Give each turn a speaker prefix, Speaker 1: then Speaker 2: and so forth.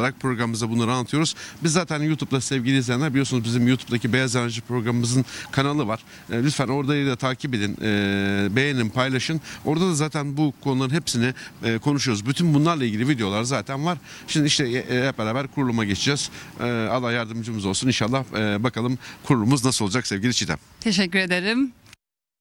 Speaker 1: olarak programımızda bunları anlatıyoruz. Biz zaten YouTube'da sevgili izleyenler biliyorsunuz bizim YouTube'daki Beyaz Enerji programımızın kanalı var. Lütfen orayı da takip edin, beğenin, paylaşın. Orada da zaten bu konuların hepsini konuşuyoruz. Bütün bunlarla ilgili videolar zaten var. Şimdi işte hep beraber kuruluma geçeceğiz. Allah yardımcımız olsun inşallah. Bakalım kurulumuz nasıl olacak sevgili Çiğdem.
Speaker 2: Teşekkür ederim.